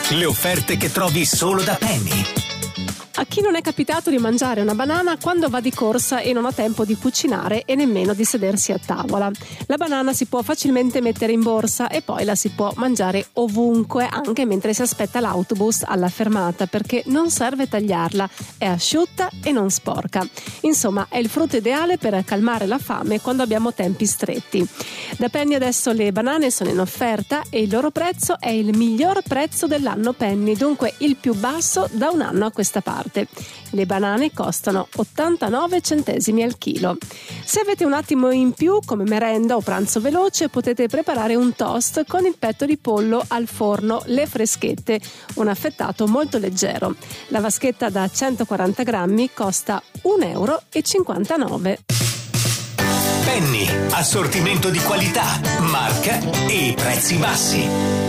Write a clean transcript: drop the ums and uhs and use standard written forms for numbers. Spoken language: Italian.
Le offerte che trovi solo da Penny. A chi non è capitato di mangiare una banana quando va di corsa e non ha tempo di cucinare e nemmeno di sedersi a tavola? La banana si può facilmente mettere in borsa e poi la si può mangiare ovunque, anche mentre si aspetta l'autobus alla fermata, perché non serve tagliarla, è asciutta e non sporca. Insomma, è il frutto ideale per calmare la fame quando abbiamo tempi stretti. Da Penny adesso le banane sono in offerta e il loro prezzo è il miglior prezzo dell'anno Penny, dunque il più basso da un anno a questa parte. Le banane costano 89 centesimi al chilo. Se avete un attimo in più come merenda o pranzo veloce, potete preparare un toast con il petto di pollo al forno, le freschette, un affettato molto leggero. La vaschetta da 140 grammi costa 1,59 euro. Penny, assortimento di qualità, marca e prezzi bassi.